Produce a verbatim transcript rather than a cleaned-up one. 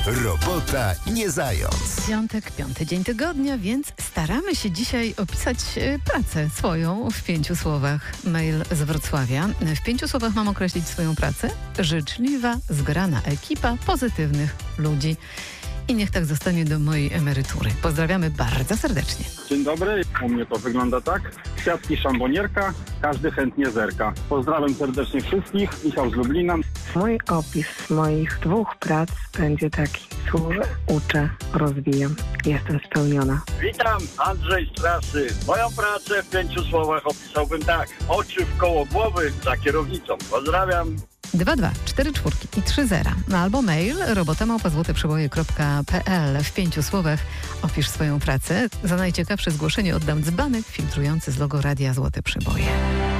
Robota nie zając. Piątek, piąty dzień tygodnia, więc staramy się dzisiaj opisać e, pracę swoją w pięciu słowach. Mail z Wrocławia. W pięciu słowach mam określić swoją pracę. Życzliwa, zgrana ekipa pozytywnych ludzi. I niech tak zostanie do mojej emerytury. Pozdrawiamy bardzo serdecznie. Dzień dobry, u mnie to wygląda tak. Kwiatki szambonierka, każdy chętnie zerka. Pozdrawiam serdecznie wszystkich, Michał z Lublina. Mój opis moich dwóch prac będzie taki. Służę, uczę, rozwijam. Jestem spełniona. Witam, Andrzej z trasy. Moją pracę w pięciu słowach opisałbym tak. Oczy w koło głowy za kierownicą. Pozdrawiam. dwa dwa cztery czwórki i trzy zera. No albo mail robota małpa złote przeboje kropka p l. W pięciu słowach opisz swoją pracę. Za najciekawsze zgłoszenie oddam dzbanek filtrujący z logo Radia Złote Przeboje.